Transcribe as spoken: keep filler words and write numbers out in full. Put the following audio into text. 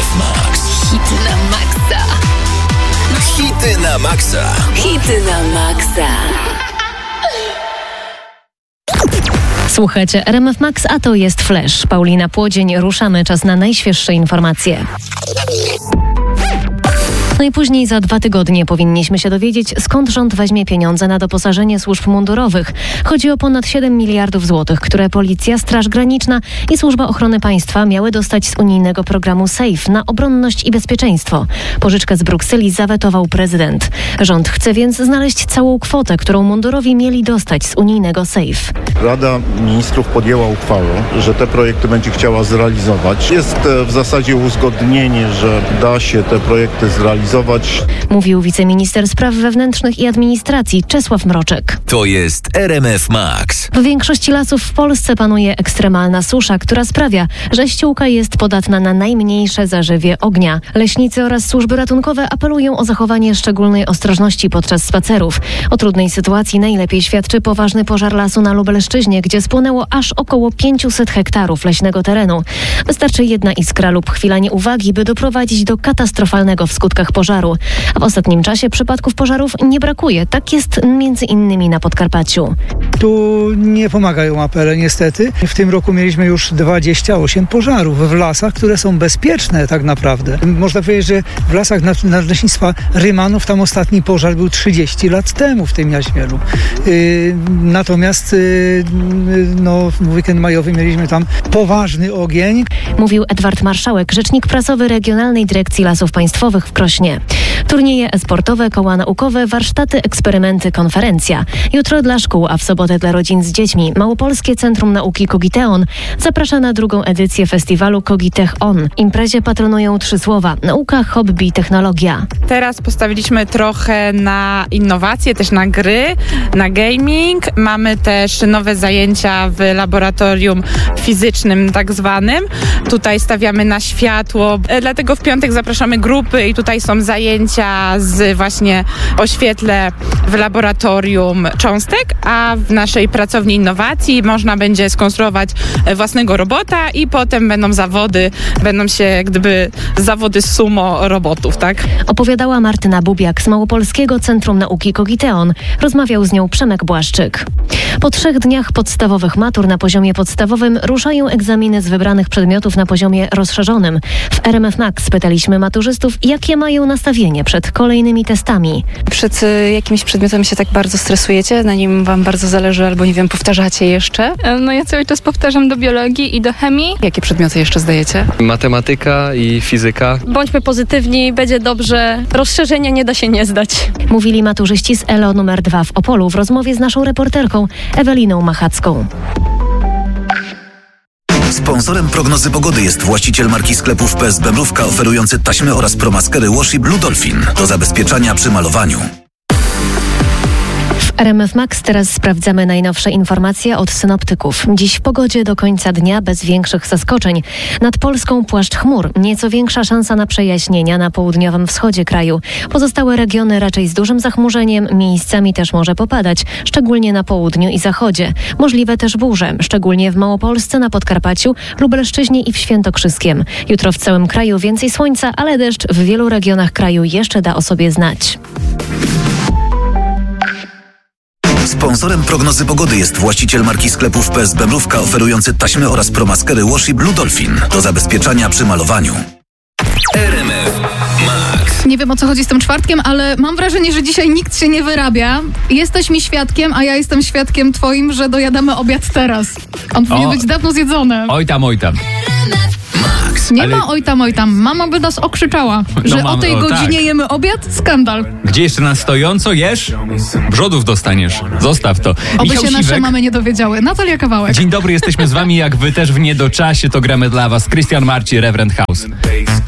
F Max. Hity na maksa. Hity na maksa. Hity na maksa. Słuchajcie, R M F Max, a to jest Flash. Paulina Płodzień, ruszamy. Czas na najświeższe informacje. Najpóźniej za dwa tygodnie powinniśmy się dowiedzieć, skąd rząd weźmie pieniądze na doposażenie służb mundurowych. Chodzi o ponad siedem miliardów złotych, które Policja, Straż Graniczna i Służba Ochrony Państwa miały dostać z unijnego programu SAFE na obronność i bezpieczeństwo. Pożyczkę z Brukseli zawetował prezydent. Rząd chce więc znaleźć całą kwotę, którą mundurowi mieli dostać z unijnego SAFE. Rada Ministrów podjęła uchwałę, że te projekty będzie chciała zrealizować. Jest w zasadzie uzgodnienie, że da się te projekty zrealizować. Mówił wiceminister spraw wewnętrznych i administracji Czesław Mroczek. To jest R M F Max. W większości lasów w Polsce panuje ekstremalna susza, która sprawia, że ściółka jest podatna na najmniejsze zarzewie ognia. Leśnicy oraz służby ratunkowe apelują o zachowanie szczególnej ostrożności podczas spacerów. O trudnej sytuacji najlepiej świadczy poważny pożar lasu na Lubelszczyźnie, gdzie spłonęło aż około pięćset hektarów leśnego terenu. Wystarczy jedna iskra lub chwila nieuwagi, by doprowadzić do katastrofalnego w skutkach pożaru. A w ostatnim czasie przypadków pożarów nie brakuje. Tak jest między innymi na Podkarpaciu. Tu nie pomagają apele niestety. W tym roku mieliśmy już dwadzieścia osiem pożarów w lasach, które są bezpieczne tak naprawdę. Można powiedzieć, że w lasach Nadleśnictwa Rymanów tam ostatni pożar był trzydzieści lat temu w tym Jaśmielu. Yy, natomiast yy, no, w weekend majowy mieliśmy tam poważny ogień. Mówił Edward Marszałek, rzecznik prasowy Regionalnej Dyrekcji Lasów Państwowych w Krośnie. Turnieje e-sportowe, koła naukowe, warsztaty, eksperymenty, konferencja. Jutro dla szkół, a w sobotę dla rodzin z dziećmi Małopolskie Centrum Nauki Kogiteon zaprasza na drugą edycję festiwalu Kogitech On. Imprezie patronują trzy słowa: nauka, hobby, technologia. Teraz postawiliśmy trochę na innowacje, też na gry, na gaming. Mamy też nowe zajęcia w laboratorium fizycznym tak zwanym. Tutaj stawiamy na światło, dlatego w piątek zapraszamy grupy i tutaj są zajęcia z właśnie o świetle w laboratorium cząstek, a w naszej pracowni innowacji można będzie skonstruować własnego robota i potem będą zawody, będą się jak gdyby zawody sumo robotów, tak? Opowiadała Martyna Bubiak z Małopolskiego Centrum Nauki Kogiteon. Rozmawiał z nią Przemek Błaszczyk. Po trzech dniach podstawowych matur na poziomie podstawowym ruszają egzaminy z wybranych przedmiotów na poziomie rozszerzonym. W R M F Max pytaliśmy maturzystów, jakie mają nastawienie przed kolejnymi testami. Przed y, jakimś przedmiotem się tak bardzo stresujecie, na nim wam bardzo zależy albo nie wiem, powtarzacie jeszcze? No ja cały czas powtarzam do biologii i do chemii. Jakie przedmioty jeszcze zdajecie? Matematyka i fizyka. Bądźmy pozytywni, będzie dobrze. Rozszerzenia nie da się nie zdać. Mówili maturzyści z E L O numer dwa w Opolu w rozmowie z naszą reporterką Eweliną Machacką. Sponsorem prognozy pogody jest właściciel marki sklepów P S Bemrówka oferujący taśmy oraz promaskery Wash i Blue Dolphin do zabezpieczania przy malowaniu. W R M F Max teraz sprawdzamy najnowsze informacje od synoptyków. Dziś w pogodzie do końca dnia bez większych zaskoczeń. Nad Polską płaszcz chmur. Nieco większa szansa na przejaśnienia na południowym wschodzie kraju. Pozostałe regiony raczej z dużym zachmurzeniem. Miejscami też może popadać, szczególnie na południu i zachodzie. Możliwe też burze, szczególnie w Małopolsce, na Podkarpaciu, Lubelszczyźnie i w Świętokrzyskiem. Jutro w całym kraju więcej słońca, ale deszcz w wielu regionach kraju jeszcze da o sobie znać. Sponsorem prognozy pogody jest właściciel marki sklepów P S Bemrówka oferujący taśmy oraz promaskery Wash i Blue Dolphin do zabezpieczania przy malowaniu. R M F Max. Nie wiem, o co chodzi z tym czwartkiem, ale mam wrażenie, że dzisiaj nikt się nie wyrabia. Jesteś mi świadkiem, a ja jestem świadkiem twoim, że dojadamy obiad teraz. On powinien być dawno zjedzony. Oj tam, oj tam. Nie ale... ma oj tam, oj tam. Mama by nas okrzyczała, no że mam, o tej o, godzinie tak. jemy obiad? Skandal. Gdzie jeszcze na stojąco jesz? Brzodów dostaniesz. Zostaw to. Oby Michał się nasze Siwek. mamy nie dowiedziały. Natalia Kawałek. Dzień dobry, jesteśmy z wami. Jak wy też w niedoczasie, to gramy dla was Krystian Marci, Reverend House.